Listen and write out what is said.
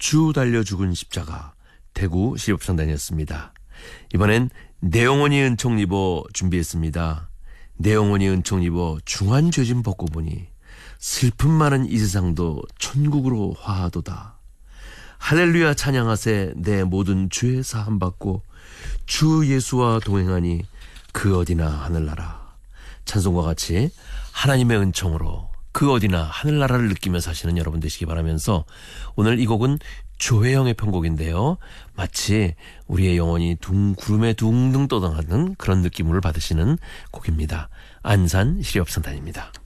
주 달려 죽은 십자가, 대구 시립성단이었습니다. 이번엔 내 영혼이 은총 입어 준비했습니다. 내 영혼이 은총 입어 중한 죄짐 벗고 보니 슬픔 많은 이 세상도 천국으로 화하도다. 할렐루야 찬양하세 내 모든 죄 사함 받고 주 예수와 동행하니 그 어디나 하늘나라. 찬송과 같이 하나님의 은총으로 그 어디나 하늘나라를 느끼며 사시는 여러분 되시기 바라면서 오늘 이 곡은 조혜영의 편곡인데요. 마치 우리의 영혼이 구름에 둥둥 떠다니는 그런 느낌을 받으시는 곡입니다. 안산 시립성단입니다.